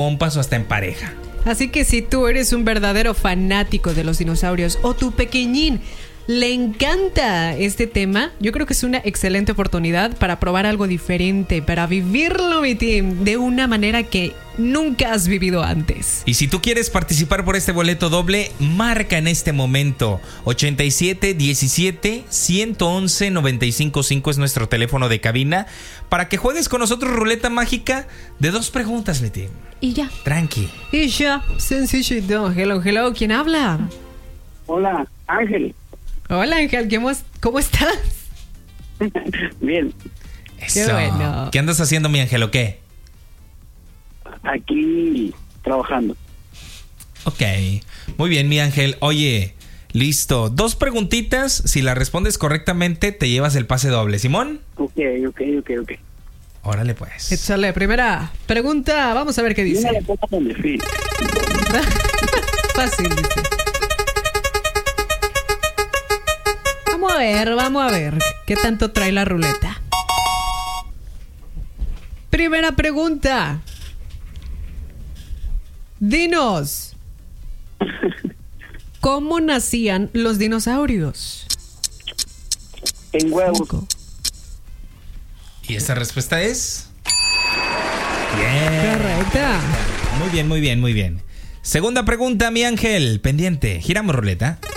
compas o hasta en pareja. Así que si tú eres un verdadero fanático de los dinosaurios o tu pequeñín le encanta este tema, yo creo que es una excelente oportunidad para probar algo diferente, para vivirlo, mi team, de una manera que nunca has vivido antes. Y si tú quieres participar por este boleto doble, marca en este momento 87 17 111 955 es nuestro teléfono de cabina para que juegues con nosotros ruleta mágica de 2 preguntas, mi team. Y ya. Tranqui. Y ya, sencillito. Hello, hello, ¿quién habla? Hola, Ángel. Hola, Ángel, ¿cómo estás? Bien, Eso. Qué bueno. ¿Qué andas haciendo, mi ángel, o qué? aquí trabajando. Ok, muy bien, mi ángel. Oye, listo. 2 preguntitas. Si las respondes correctamente, te llevas el pase doble. ¿Simón? Ok. Órale, pues. Échale, primera pregunta. Vamos a ver qué Yo dice. me la pongo donde fui. Fácil, dice. Vamos a ver. ¿Qué tanto trae la ruleta? Primera pregunta. Dinos. ¿Cómo nacían los dinosaurios? En huevos. 5. ¿Y esa respuesta es? Bien. Correcta. Muy bien, muy bien, muy bien. Segunda pregunta, mi ángel. Pendiente. Giramos ruleta.